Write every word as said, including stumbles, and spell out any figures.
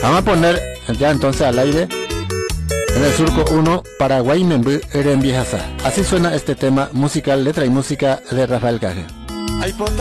Vamos a poner ya entonces al aire en el surco uno Paraguay Membú Eren Viejasa. Así suena este tema musical, letra y música de Rafael Caje.